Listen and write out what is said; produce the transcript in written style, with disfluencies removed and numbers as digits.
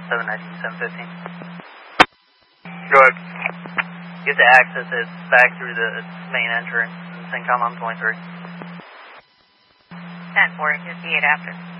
719-715. Go ahead. You have to access it back through the main entrance in Syncom on 23. 10-4, just see it after.